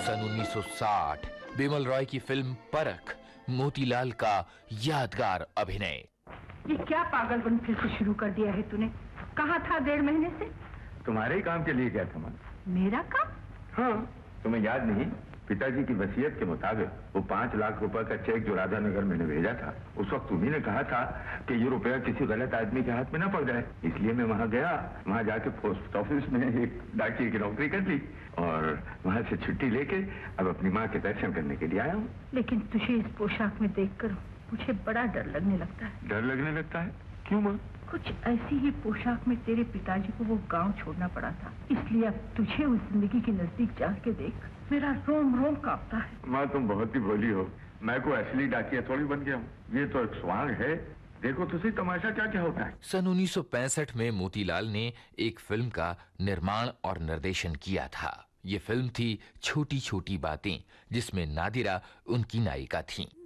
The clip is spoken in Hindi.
सन 1960 बिमल रॉय की फिल्म परख, मोतीलाल का यादगार अभिनय। ये क्या पागलपन फिर से शुरू कर दिया है तूने? कहाँ था 1.5 महीने से? तुम्हारे ही काम के लिए गया था मैं। मेरा काम? हाँ, तुम्हें याद नहीं? पिताजी की वसीयत के मुताबिक वो 5 लाख रुपए का चेक जो राधानगर मैंने भेजा था, उस वक्त तुम्ही ने कहा था कि ये रुपया किसी गलत आदमी के हाथ में न पड़ जाए। इसलिए मैं वहाँ गया, वहाँ जाके पोस्ट ऑफिस में एक डाकिये की नौकरी कर ली और वहाँ से छुट्टी लेके अब अपनी माँ के दर्शन करने के लिए आया हूँ। लेकिन तुझे इस पोशाक में देखकर मुझे बड़ा डर लगने लगता है। डर लगने लगता है? क्यों माँ? कुछ ऐसी ही पोशाक में तेरे पिताजी को वो गांव छोड़ना पड़ा था, इसलिए अब तुझे उस जिंदगी के नजदीक जाके देख मेरा रोम रोम कांपता है। माँ तुम बहुत ही भोली हो। मैं कोई असली डाकिया थोड़ी बन गया हूँ। ये तो एक स्वांग है। देखो तो सही तमाशा क्या क्या होता है। सन 1965 में मोतीलाल ने एक फिल्म का निर्माण और निर्देशन किया था। ये फिल्म थी छोटी छोटी बातें, जिसमें नादिरा उनकी नायिका थी।